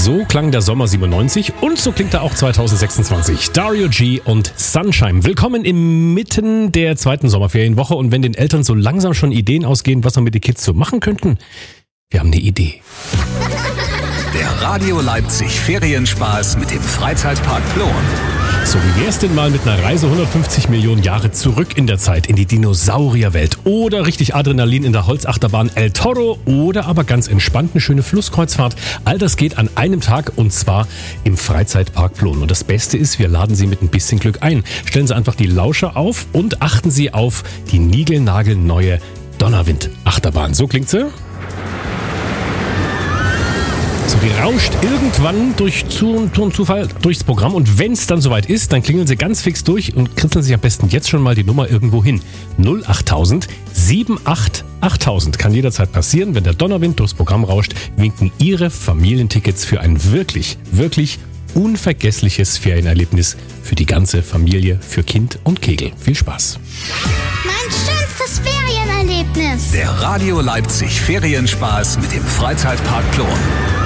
So klang der Sommer 97 und so klingt er auch 2026. Dario G und Sunshine. Willkommen inmitten der zweiten Sommerferienwoche und wenn den Eltern so langsam schon Ideen ausgehen, was wir mit den Kids so machen könnten, wir haben eine Idee. Der Radio Leipzig Ferienspaß mit dem Freizeitpark Plon. So, wie wär's denn mal mit einer Reise 150 Millionen Jahre zurück in der Zeit, in die Dinosaurierwelt oder richtig Adrenalin in der Holzachterbahn El Toro oder aber ganz entspannt eine schöne Flusskreuzfahrt. All das geht an einem Tag und zwar im Freizeitpark Plon. Und das Beste ist, wir laden Sie mit ein bisschen Glück ein. Stellen Sie einfach die Lauscher auf und achten Sie auf die niegelnagelneue Donnerwind-Achterbahn. So klingt sie. So, die rauscht irgendwann durch Zufall durchs Programm und wenn es dann soweit ist, dann klingeln Sie ganz fix durch und kritzeln sich am besten jetzt schon mal die Nummer irgendwo hin. 08000 78 8000. Kann jederzeit passieren, wenn der Donnerwind durchs Programm rauscht, winken Ihre Familientickets für ein wirklich, wirklich unvergessliches Ferienerlebnis für die ganze Familie, für Kind und Kegel. Viel Spaß. Mein schönstes Ferienerlebnis. Der Radio Leipzig Ferienspaß mit dem Freizeitpark Plon.